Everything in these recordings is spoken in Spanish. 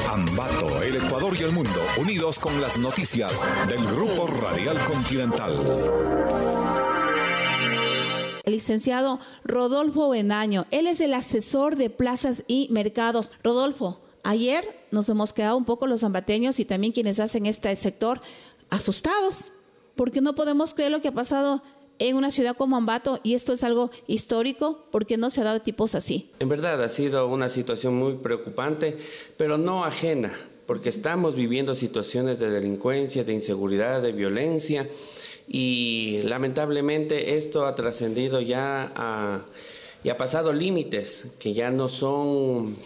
Ambato, el Ecuador y el mundo, unidos con las noticias del Grupo Radial Continental. El licenciado Rodolfo Bendaño, él es el asesor de plazas y mercados. Rodolfo, ayer nos hemos quedado un poco los ambateños y también quienes hacen este sector asustados, porque no podemos creer lo que ha pasado en una ciudad como Ambato, y esto es algo histórico porque no se ha dado tipos así. En verdad ha sido una situación muy preocupante, pero no ajena, porque estamos viviendo situaciones de delincuencia, de inseguridad, de violencia, y lamentablemente esto ha trascendido y ha pasado límites que ya no son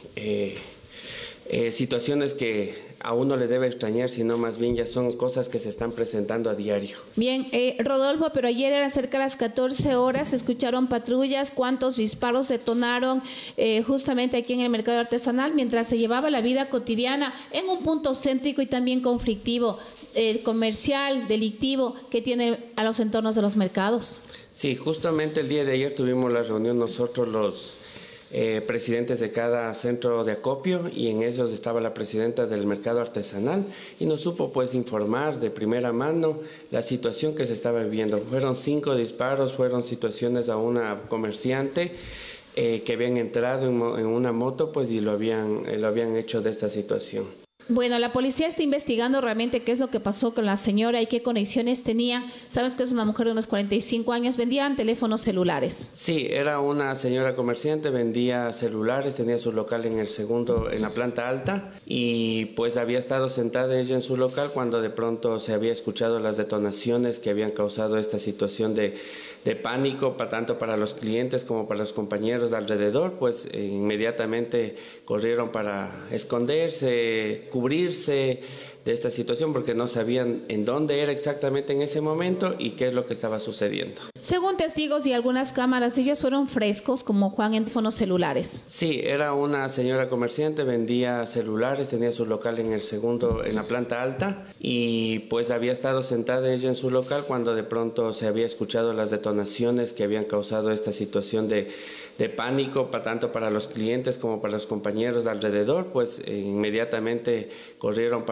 situaciones que a uno le debe extrañar, sino más bien ya son cosas que se están presentando a diario. Bien, Rodolfo, pero ayer era cerca de las 14 horas, se escucharon patrullas, ¿cuántos disparos detonaron justamente aquí en el mercado artesanal mientras se llevaba la vida cotidiana en un punto céntrico y también conflictivo, comercial, delictivo, que tiene a los entornos de los mercados? Sí, justamente el día de ayer tuvimos la reunión nosotros los presidentes de cada centro de acopio, y en ellos estaba la presidenta del mercado artesanal y nos supo pues informar de primera mano la situación que se estaba viviendo. Fueron 5 disparos, fueron situaciones a una comerciante que habían entrado en una moto pues y lo habían hecho de esta situación. Bueno, la policía está investigando realmente qué es lo que pasó con la señora y qué conexiones tenía. Sabes que es una mujer de unos 45 años, vendían teléfonos celulares. Sí, era una señora comerciante, vendía celulares, tenía su local en la planta alta, y pues había estado sentada ella en su local cuando de pronto se había escuchado las detonaciones que habían causado esta situación de pánico, tanto para los clientes como para los compañeros de alrededor. Pues inmediatamente corrieron para esconderse, cubrirse de esta situación, porque no sabían en dónde era exactamente en ese momento y qué es lo que estaba sucediendo. Según testigos y algunas cámaras, ellos fueron frescos como Juan en teléfonos celulares. Sí, era una señora comerciante, vendía celulares, tenía su local en la planta alta, y pues había estado sentada ella en su local cuando de pronto se había escuchado las detonaciones que habían causado esta situación de pánico, tanto para los clientes como para los compañeros de alrededor. Pues inmediatamente corrieron para